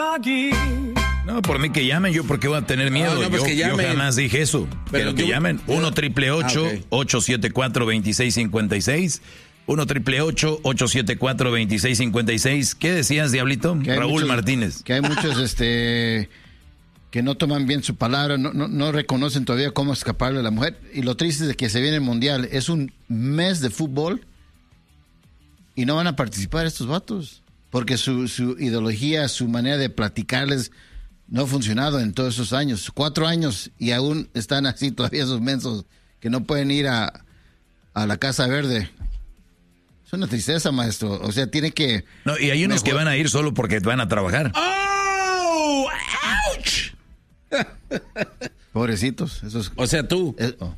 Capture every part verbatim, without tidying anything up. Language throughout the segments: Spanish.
No, por mí que llamen, yo porque voy a tener miedo. No, no, pues yo, que yo jamás dije eso. Pero que, que llamen. uno triple ocho, ocho siete cuatro, dos seis cinco seis. uno triple ocho, ocho siete cuatro, dos seis cinco seis. ¿Qué decías, Diablito? Raúl muchos, Martínez. Que hay muchos este que no toman bien su palabra, no, no, no reconocen todavía cómo escaparle a la mujer. Y lo triste es que se viene el Mundial. Es un mes de fútbol y no van a participar estos vatos. Porque su, su ideología, su manera de platicarles no ha funcionado en todos esos años. Cuatro años y aún están así todavía esos mensos que no pueden ir a, a la Casa Verde. Es una tristeza, maestro. O sea, tiene que... No, y hay unos mejor... que van a ir solo porque van a trabajar. ¡Oh! ¡Ouch! Pobrecitos. Esos... O sea, tú. Es... Oh.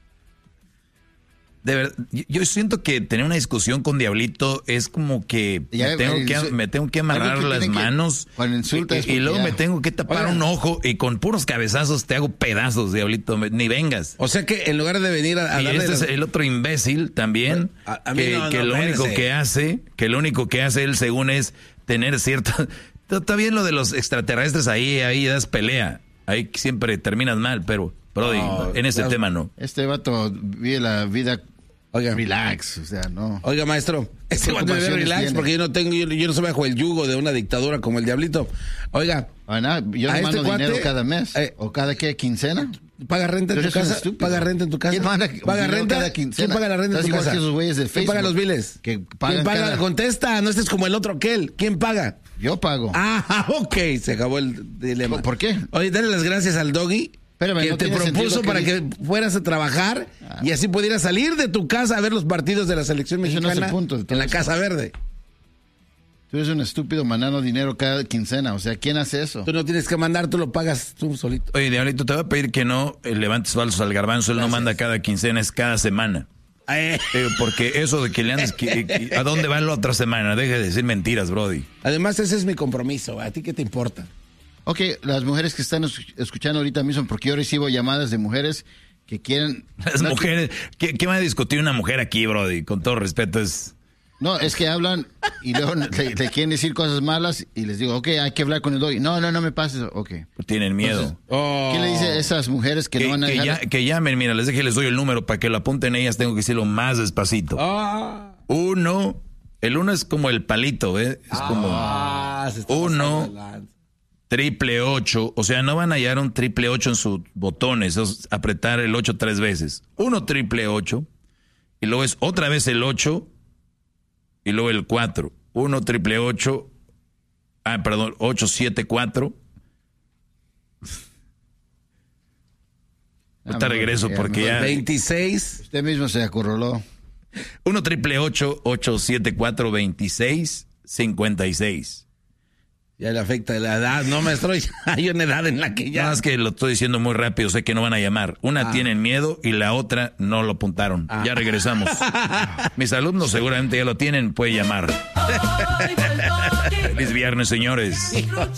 De verdad, yo siento que tener una discusión con Diablito es como que ya, me, tengo que me tengo que amarrar que las manos que, y, y luego ya. me tengo que tapar Oiga. un ojo y con puros cabezazos te hago pedazos, Diablito, ni vengas. O sea que en lugar de venir a, a y darle este las... es el otro imbécil también a, a que, no, que no, lo espérese. único que hace, que lo único que hace él según es tener cierta... Está bien lo de los extraterrestres ahí, ahí das pelea, ahí siempre terminas mal, pero Brody, no, en ese claro. tema no. Este vato vive la vida... Oiga, relax, o sea, no. Oiga, maestro, este va a tener relax tiene? porque yo no tengo, yo, yo no soy bajo el yugo de una dictadura como el Diablito. Oiga, ah, no, yo no mando este dinero cuate, cada mes eh, o cada qué quincena. Paga renta en tu casa. Paga renta en tu casa. ¿Quién manda paga renta cada quincena? ¿Quién paga la renta en tu casa? Que esos güeyes de ¿Quién paga los biles? Que ¿Quién paga? Cada... Contesta, no estés como el otro aquel. ¿Quién paga? Yo pago. Ah, ok, se acabó el dilema. ¿Por qué? Oye, dale las gracias al Doggy. Espérame, que no te propuso que para dice. que fueras a trabajar ah. y así pudieras salir de tu casa a ver los partidos de la selección mexicana no es el punto de en la Casa Verde. Tú eres un estúpido mandando dinero cada quincena, o sea, ¿quién hace eso? Tú no tienes que mandar, tú lo pagas tú solito. Oye, Diablito, te voy a pedir que no levantes falsos al garbanzo, él Gracias. no manda cada quincena, es cada semana. Eh. Eh, porque eso de que le andes, que, que, ¿a dónde va la otra semana? Deje de decir mentiras, Brody. Además, ese es mi compromiso, ¿a ti qué te importa? Ok, las mujeres que están escuchando ahorita mismo, porque yo recibo llamadas de mujeres que quieren... Las no, mujeres, ¿qué, ¿qué va a discutir una mujer aquí, Brody? Con todo respeto es... No, es que hablan y luego le, le quieren decir cosas malas y les digo, ok, hay que hablar con el Doggy. No, no, no me pases, ok. Tienen miedo. Entonces, oh. ¿qué le dice a esas mujeres que, que no van a que, dejar? ya, que llamen, mira, les dejé, les doy el número para que lo apunten ellas, tengo que decirlo más despacito. Oh. Uno, el uno es como el palito, ¿eh? Es oh. como... Ah, se está uno... Triple ocho, o sea, no van a hallar un triple ocho en sus botones, es apretar el ocho tres veces. Uno triple ocho, y luego es otra vez el ocho, y luego el cuatro. Uno triple ocho, ah, perdón, ocho siete cuatro. Ahorita regreso porque ya... veintiséis. Usted mismo se acorraló. Uno triple ocho, ocho siete cuatro, veintiséis, cincuenta y seis. Ya le afecta la edad, no, maestro, ya hay una edad en la que ya... No, es que lo estoy diciendo muy rápido, sé que no van a llamar. Una ah. tienen miedo y la otra no lo apuntaron. Ah. Ya regresamos. Mis alumnos seguramente ya lo tienen, puede llamar. Feliz viernes, señores.